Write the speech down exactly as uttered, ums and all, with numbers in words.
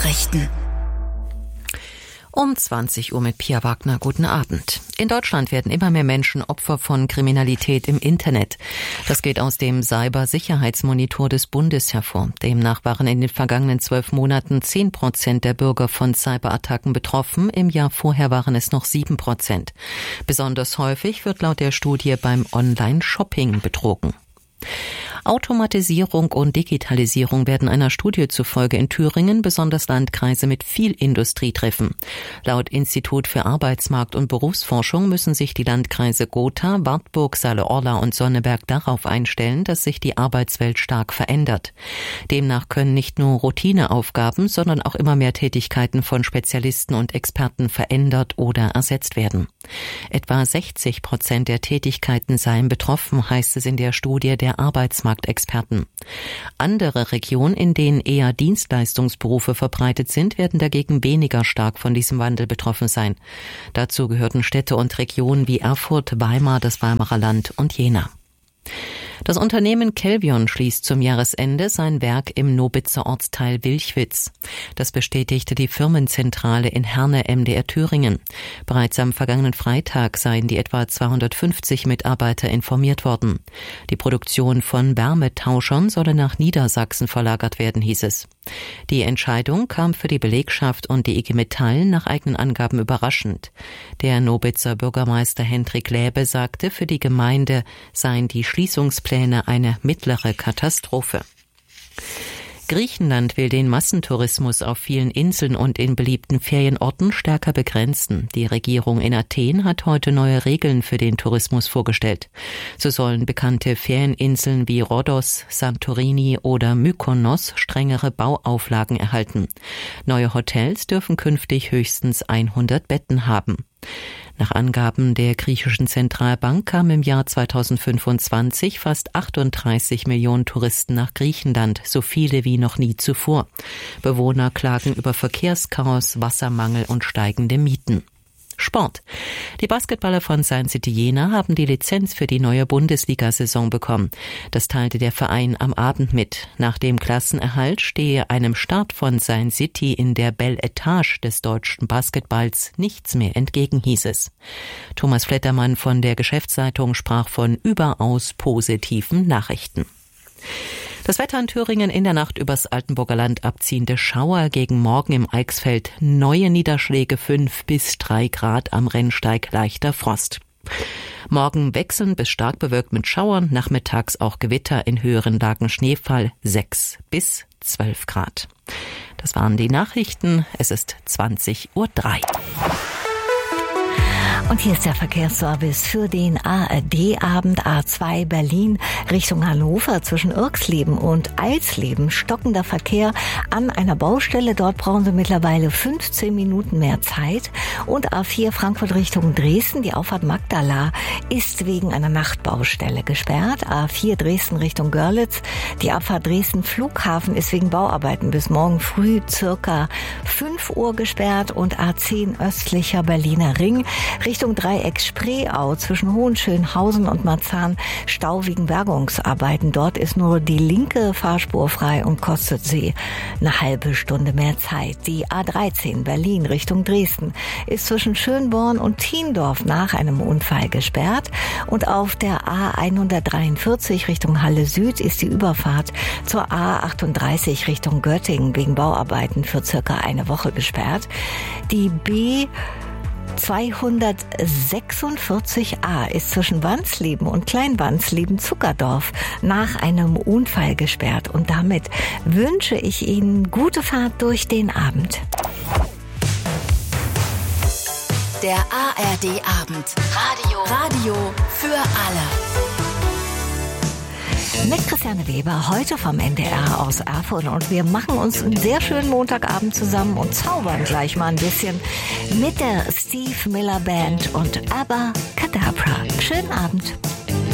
Nachrichten. Um zwanzig Uhr mit Pia Wagner. Guten Abend. In Deutschland werden immer mehr Menschen Opfer von Kriminalität im Internet. Das geht aus dem Cybersicherheitsmonitor des Bundes hervor. Demnach waren in den vergangenen zwölf Monaten zehn Prozent der Bürger von Cyberattacken betroffen. Im Jahr vorher waren es noch sieben Prozent. Besonders häufig wird laut der Studie beim Online-Shopping betrogen. Automatisierung und Digitalisierung werden einer Studie zufolge in Thüringen besonders Landkreise mit viel Industrie treffen. Laut Institut für Arbeitsmarkt- und Berufsforschung müssen sich die Landkreise Gotha, Wartburg, Saale-Orla und Sonneberg darauf einstellen, dass sich die Arbeitswelt stark verändert. Demnach können nicht nur Routineaufgaben, sondern auch immer mehr Tätigkeiten von Spezialisten und Experten verändert oder ersetzt werden. Etwa sechzig Prozent der Tätigkeiten seien betroffen, heißt es in der Studie der Arbeitsmarktexperten. Andere Regionen, in denen eher Dienstleistungsberufe verbreitet sind, werden dagegen weniger stark von diesem Wandel betroffen sein. Dazu gehörten Städte und Regionen wie Erfurt, Weimar, das Weimarer Land und Jena. Das Unternehmen Kelvion schließt zum Jahresende sein Werk im Nobitzer Ortsteil Wilchwitz. Das bestätigte die Firmenzentrale in Herne M D R Thüringen. Bereits am vergangenen Freitag seien die etwa zweihundertfünfzig Mitarbeiter informiert worden. Die Produktion von Wärmetauschern solle nach Niedersachsen verlagert werden, hieß es. Die Entscheidung kam für die Belegschaft und die I G Metall nach eigenen Angaben überraschend. Der Nobitzer Bürgermeister Hendrik Läbe sagte, für die Gemeinde seien die Schließungspläne eine mittlere Katastrophe. Griechenland will den Massentourismus auf vielen Inseln und in beliebten Ferienorten stärker begrenzen. Die Regierung in Athen hat heute neue Regeln für den Tourismus vorgestellt. So sollen bekannte Ferieninseln wie Rhodos, Santorini oder Mykonos strengere Bauauflagen erhalten. Neue Hotels dürfen künftig höchstens hundert Betten haben. Nach Angaben der griechischen Zentralbank kamen im Jahr zweitausendfünfundzwanzig fast achtunddreißig Millionen Touristen nach Griechenland, so viele wie noch nie zuvor. Bewohner klagen über Verkehrschaos, Wassermangel und steigende Mieten. Sport. Die Basketballer von Saint City Jena haben die Lizenz für die neue Bundesliga-Saison bekommen. Das teilte der Verein am Abend mit. Nach dem Klassenerhalt stehe einem Start von Saint City in der Belle Etage des deutschen Basketballs nichts mehr entgegen, hieß es. Thomas Flettermann von der Geschäftsleitung sprach von überaus positiven Nachrichten. Das Wetter in Thüringen: in der Nacht übers Altenburger Land abziehende Schauer, gegen Morgen im Eichsfeld neue Niederschläge, fünf bis drei Grad, am Rennsteig leichter Frost. Morgen wechselnd bis stark bewölkt mit Schauern, nachmittags auch Gewitter, in höheren Lagen Schneefall, sechs bis zwölf Grad. Das waren die Nachrichten. Es ist zwanzig Uhr drei. Und hier ist der Verkehrsservice für den A R D-Abend. A zwei Berlin Richtung Hannover zwischen Irxleben und Eilsleben. Stockender Verkehr an einer Baustelle. Dort brauchen Sie mittlerweile fünfzehn Minuten mehr Zeit. Und A vier Frankfurt Richtung Dresden. Die Auffahrt Magdala ist wegen einer Nachtbaustelle gesperrt. A vier Dresden Richtung Görlitz. Die Abfahrt Dresden Flughafen ist wegen Bauarbeiten bis morgen früh circa fünf Uhr gesperrt. Und A zehn östlicher Berliner Ring Richtung Dreieck Spreeau zwischen Hohenschönhausen und Marzahn Stau wegen Bergungsarbeiten. Dort ist nur die linke Fahrspur frei und kostet Sie eine halbe Stunde mehr Zeit. Die A dreizehn Berlin Richtung Dresden ist zwischen Schönborn und Thiendorf nach einem Unfall gesperrt. Und auf der A hundertdreiundvierzig Richtung Halle Süd ist die Überfahrt zur A achtunddreißig Richtung Göttingen wegen Bauarbeiten für circa eine Woche gesperrt. Die B zweihundertsechsundvierzig a ist zwischen Wansleben und Kleinwansleben-Zuckerdorf nach einem Unfall gesperrt. Und damit wünsche ich Ihnen gute Fahrt durch den Abend. Der A R D-Abend. Radio. Radio für alle. Mit Christiane Weber, heute vom N D R aus Erfurt, und wir machen uns einen sehr schönen Montagabend zusammen und zaubern gleich mal ein bisschen mit der Steve Miller Band und Abba Kadabra. Schönen Abend.